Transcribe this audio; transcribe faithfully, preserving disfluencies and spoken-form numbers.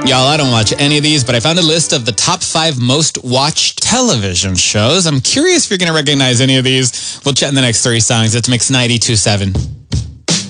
Y'all, I don't watch any of these, but I found a list of the top five most watched television shows. I'm curious if you're going to recognize any of these. We'll chat in the next three songs. It's Mix ninety-two point seven.